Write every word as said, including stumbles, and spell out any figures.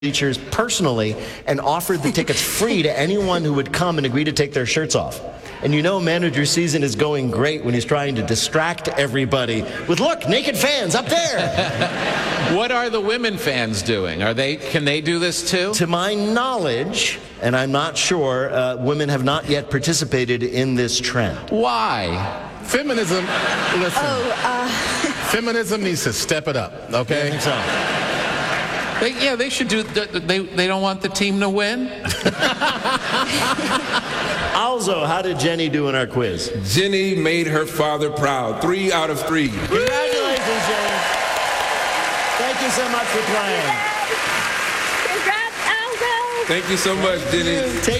Bleachers personally and offered the tickets free to anyone who would come and agree to take their shirts off. And you know manager season is going great when he's trying to distract everybody with, look, naked fans up there. What are the women fans doing? Are they, can they do this too? To my knowledge, and I'm not sure, uh, women have not yet participated in this trend. Why? Feminism, listen, Oh, uh, feminism needs to step it up, okay? I think so. They, yeah, they should do, they, they don't want the team to win? Also, how did Jenny do in our quiz? Jenny made her father proud. Three out of three. Congratulations, Jenny. Thank you so much for playing. congrats, Aldo! Thank you so much, Jenny. Take